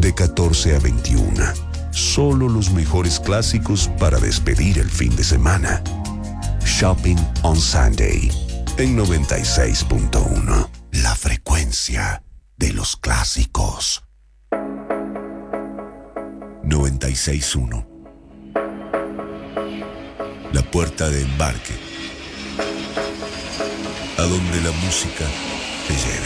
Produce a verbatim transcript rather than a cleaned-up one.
de catorce a veintiuna. Solo los mejores clásicos para despedir el fin de semana. Shopping on Sunday en noventa y seis punto uno. La frecuencia de los clásicos. noventa y seis punto uno. La puerta de embarque, a donde la música te lleve.